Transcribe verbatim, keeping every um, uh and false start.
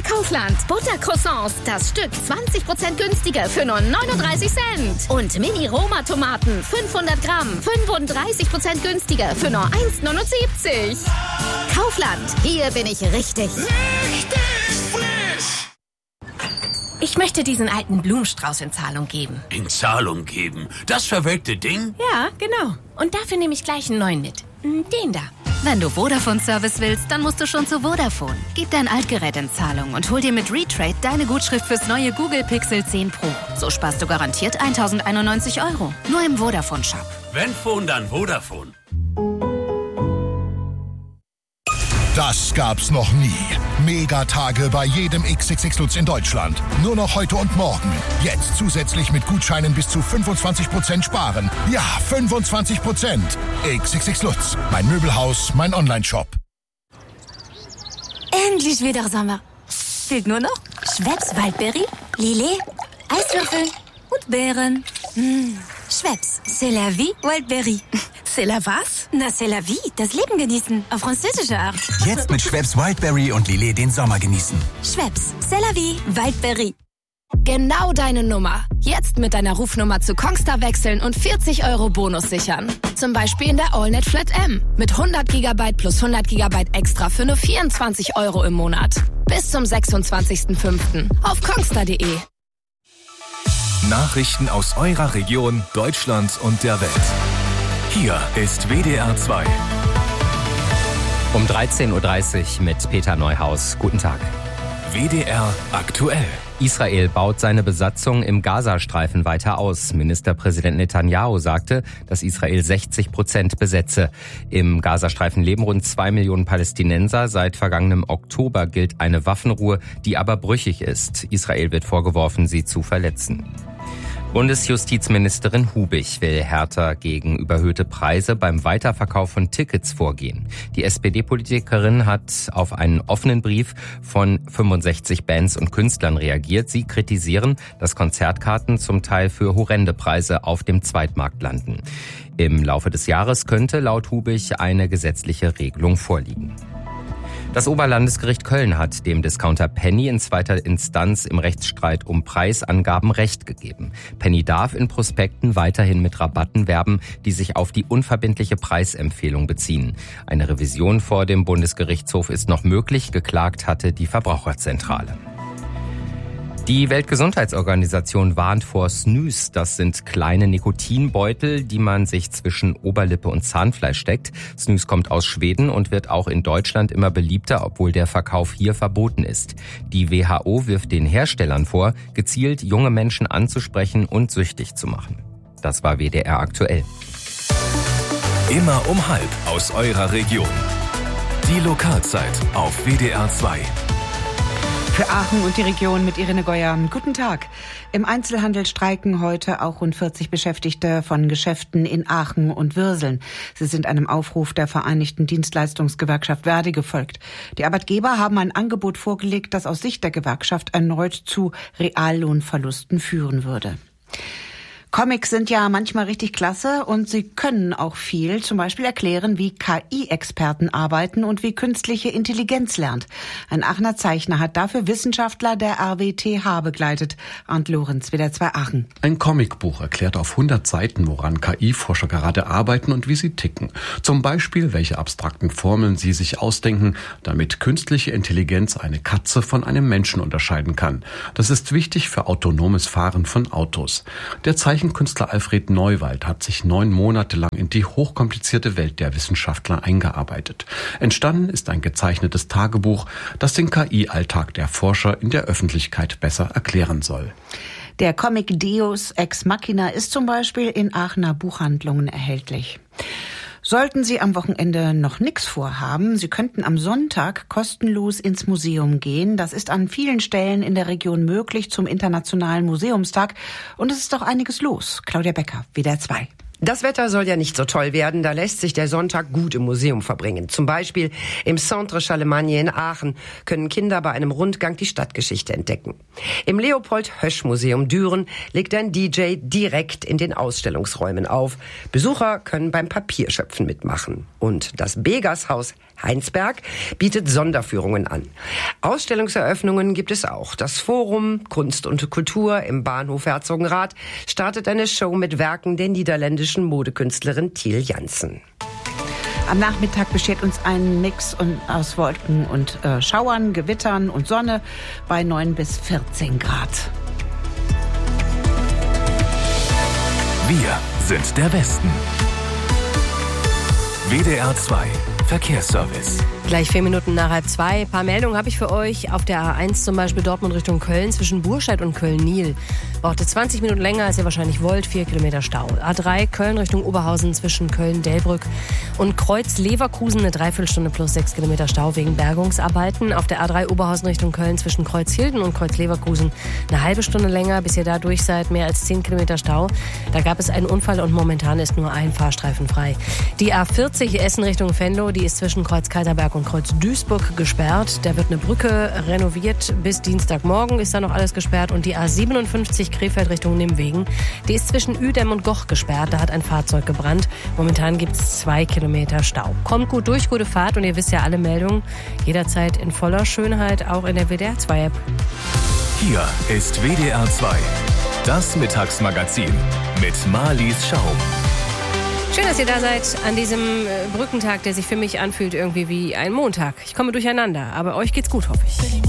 bei Kaufland. Buttercroissants, das Stück zwanzig Prozent günstiger für nur neununddreißig Cent. Und Mini-Roma-Tomaten, fünfhundert Gramm, fünfunddreißig Prozent günstiger für nur eins neunundsiebzig. Kaufland, hier bin ich richtig. Richtig frisch! Ich möchte diesen alten Blumenstrauß in Zahlung geben. In Zahlung geben? Das verwelkte Ding? Ja, genau. Und dafür nehme ich gleich einen neuen mit. Den da. Wenn du Vodafone-Service willst, dann musst du schon zu Vodafone. Gib dein Altgerät in Zahlung und hol dir mit Retrade deine Gutschrift fürs neue Google Pixel zehn Pro. So sparst du garantiert eintausendeinundneunzig Euro. Nur im Vodafone-Shop. Wenn Phone, dann Vodafone. Das gab's noch nie. Megatage bei jedem X X X Lutz in Deutschland. Nur noch heute und morgen. Jetzt zusätzlich mit Gutscheinen bis zu fünfundzwanzig Prozent sparen. Ja, fünfundzwanzig Prozent. X X X Lutz. Mein Möbelhaus, mein Onlineshop. Endlich wieder Sommer. Fehlt nur noch Schweppes Waldbeere, Lillet, Eiswürfel und Beeren. Mmh. Schweppes, c'est la vie, Waldbeere. C'est la was? Na, c'est la vie, das Leben genießen, auf französische Art. Jetzt mit Schweppes Wildberry und Lillet den Sommer genießen. Schweppes, c'est la vie, Waldberry. Genau deine Nummer. Jetzt mit deiner Rufnummer zu Kongstar wechseln und vierzig Euro Bonus sichern. Zum Beispiel in der AllNet Flat M. Mit hundert Gigabyte plus hundert Gigabyte extra für nur vierundzwanzig Euro im Monat. Bis zum sechsundzwanzigsten fünften auf kongstar punkt de. Nachrichten aus eurer Region, Deutschland und der Welt. Hier ist W D R zwei. Um dreizehn Uhr dreißig mit Peter Neuhaus. Guten Tag. W D R aktuell. Israel baut seine Besatzung im Gazastreifen weiter aus. Ministerpräsident Netanyahu sagte, dass Israel sechzig Prozent besetze. Im Gazastreifen leben rund zwei Millionen Palästinenser. Seit vergangenem Oktober gilt eine Waffenruhe, die aber brüchig ist. Israel wird vorgeworfen, sie zu verletzen. Bundesjustizministerin Hubig will härter gegen überhöhte Preise beim Weiterverkauf von Tickets vorgehen. Die S P D-Politikerin hat auf einen offenen Brief von fünfundsechzig Bands und Künstlern reagiert. Sie kritisieren, dass Konzertkarten zum Teil für horrende Preise auf dem Zweitmarkt landen. Im Laufe des Jahres könnte laut Hubig eine gesetzliche Regelung vorliegen. Das Oberlandesgericht Köln hat dem Discounter Penny in zweiter Instanz im Rechtsstreit um Preisangaben Recht gegeben. Penny darf in Prospekten weiterhin mit Rabatten werben, die sich auf die unverbindliche Preisempfehlung beziehen. Eine Revision vor dem Bundesgerichtshof ist noch möglich, geklagt hatte die Verbraucherzentrale. Die Weltgesundheitsorganisation warnt vor Snus. Das sind kleine Nikotinbeutel, die man sich zwischen Oberlippe und Zahnfleisch steckt. Snus kommt aus Schweden und wird auch in Deutschland immer beliebter, obwohl der Verkauf hier verboten ist. Die W H O wirft den Herstellern vor, gezielt junge Menschen anzusprechen und süchtig zu machen. Das war W D R aktuell. Immer um halb aus eurer Region. Die Lokalzeit auf W D R zwei. Für Aachen und die Region mit Irene Geuer. Guten Tag. Im Einzelhandel streiken heute auch rund vierzig Beschäftigte von Geschäften in Aachen und Würseln. Sie sind einem Aufruf der Vereinigten Dienstleistungsgewerkschaft Verdi gefolgt. Die Arbeitgeber haben ein Angebot vorgelegt, das aus Sicht der Gewerkschaft erneut zu Reallohnverlusten führen würde. Comics sind ja manchmal richtig klasse und sie können auch viel, zum Beispiel erklären, wie K I-Experten arbeiten und wie künstliche Intelligenz lernt. Ein Aachener Zeichner hat dafür Wissenschaftler der R W T H begleitet. Arndt Lorenz, W D R zwei Aachen. Ein Comicbuch erklärt auf hundert Seiten, woran K I-Forscher gerade arbeiten und wie sie ticken. Zum Beispiel, welche abstrakten Formeln sie sich ausdenken, damit künstliche Intelligenz eine Katze von einem Menschen unterscheiden kann. Das ist wichtig für autonomes Fahren von Autos. Der Zeichner Künstler Alfred Neuwald hat sich neun Monate lang in die hochkomplizierte Welt der Wissenschaftler eingearbeitet. Entstanden ist ein gezeichnetes Tagebuch, das den K I-Alltag der Forscher in der Öffentlichkeit besser erklären soll. Der Comic Deus Ex Machina ist zum Beispiel in Aachener Buchhandlungen erhältlich. Sollten Sie am Wochenende noch nichts vorhaben, Sie könnten am Sonntag kostenlos ins Museum gehen. Das ist an vielen Stellen in der Region möglich zum Internationalen Museumstag. Und es ist auch einiges los. Claudia Becker, W D R zwei. Das Wetter soll ja nicht so toll werden, da lässt sich der Sonntag gut im Museum verbringen. Zum Beispiel im Centre Charlemagne in Aachen können Kinder bei einem Rundgang die Stadtgeschichte entdecken. Im Leopold-Hösch-Museum Düren legt ein D J direkt in den Ausstellungsräumen auf. Besucher können beim Papierschöpfen mitmachen. Und das Begas-Haus Heinsberg bietet Sonderführungen an. Ausstellungseröffnungen gibt es auch. Das Forum Kunst und Kultur im Bahnhof Herzogenrath startet eine Show mit Werken der niederländischen Modekünstlerin Thiel Jansen. Am Nachmittag beschert uns ein Mix aus Wolken und äh, Schauern, Gewittern und Sonne bei neun bis vierzehn Grad. Wir sind der Westen. W D R zwei Verkehrsservice. Gleich vier Minuten nach halb zwei. Ein paar Meldungen habe ich für euch. Auf der A eins zum Beispiel Dortmund Richtung Köln zwischen Burscheid und Köln-Nil. Brauchte zwanzig Minuten länger, als ihr wahrscheinlich wollt. Vier Kilometer Stau. A drei Köln Richtung Oberhausen zwischen Köln-Delbrück und Kreuz-Leverkusen. Eine Dreiviertelstunde plus sechs Kilometer Stau wegen Bergungsarbeiten. Auf der A drei Oberhausen Richtung Köln zwischen Kreuzhilden und Kreuz-Leverkusen eine halbe Stunde länger, bis ihr da durch seid. Mehr als zehn Kilometer Stau. Da gab es einen Unfall und momentan ist nur ein Fahrstreifen frei. Die A vierzig Essen Richtung Venlo, die ist zwischen Kreuz-Kaiserberg und Kreuz-Duisburg gesperrt. Da wird eine Brücke renoviert. Bis Dienstagmorgen ist da noch alles gesperrt. Und die A siebenundfünfzig Krefeld Richtung Nimwegen, die ist zwischen Uedem und Goch gesperrt. Da hat ein Fahrzeug gebrannt. Momentan gibt es zwei Kilometer Stau. Kommt gut durch, gute Fahrt. Und ihr wisst ja alle Meldungen jederzeit in voller Schönheit, auch in der W D R zwei App. Hier ist W D R zwei, das Mittagsmagazin mit Marlies Schaum. Schön, dass ihr da seid an diesem Brückentag, der sich für mich anfühlt irgendwie wie ein Montag. Ich komme durcheinander, aber euch geht's gut, hoffe ich.